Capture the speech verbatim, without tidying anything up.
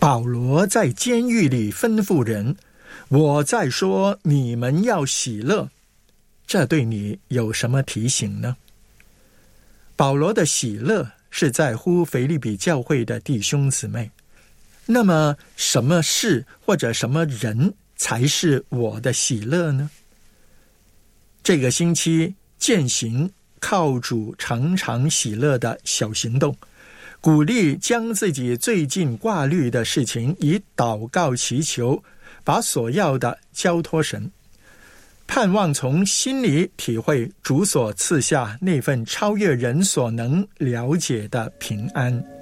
保罗在监狱里吩咐人，我在说你们要喜乐，这对你有什么提醒呢？保罗的喜乐是在乎腓立比教会的弟兄姊妹，那么什么事或者什么人才是我的喜乐呢？这个星期践行靠主常常喜乐的小行动，鼓励将自己最近挂虑的事情以祷告祈求，把所要的交托神，盼望从心里体会主所赐下那份超越人所能了解的平安。